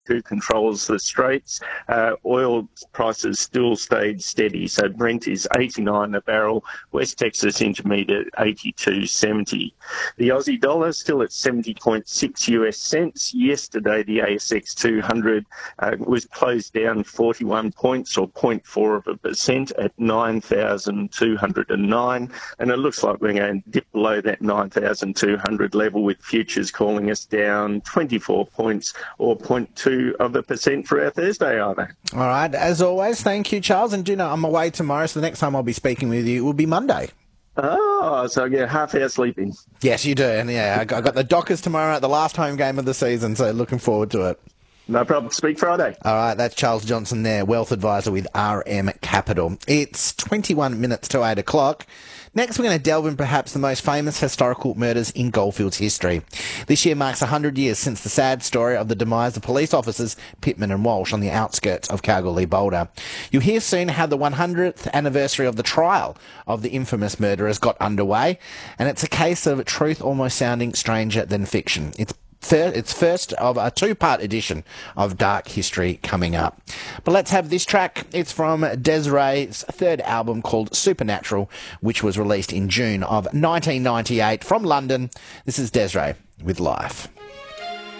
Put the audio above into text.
who controls the Straits. Oil prices still stayed steady, so Brent is 89 a barrel, West Texas Intermediate 82.70. The Aussie dollar still at 70.6 US cents. Yesterday, the ASX 200 was closed down 41 points, or 0.4% at 9,209, and it looks like we're going to dip below that 9,200 level, with futures calling us down 24 points, or 0.2% for our Thursday, Arthur. All right, as always, thank you, Charles. And do you know, I'm away tomorrow, so the next time I'll be speaking with you will be Monday. Oh, so I get half hour sleeping. Yes, you do. And yeah, I got the Dockers tomorrow at the last home game of the season, so looking forward to it. No problem. Speak Friday. All right, that's Charles Johnson there, wealth advisor with RM Capital. It's 21 minutes to 8 o'clock. Next, we're going to delve in perhaps the most famous historical murders in Goldfields history. This year marks 100 years since the sad story of the demise of police officers Pittman and Walsh on the outskirts of Kalgoorlie-Boulder. You'll hear soon how the 100th anniversary of the trial of the infamous murderers got underway, and it's a case of truth almost sounding stranger than fiction. It's first of a two-part edition of Dark History coming up. But let's have this track. It's from Des'ree's third album called Supernatural, which was released in June of 1998 from London. This is Des'ree with Life.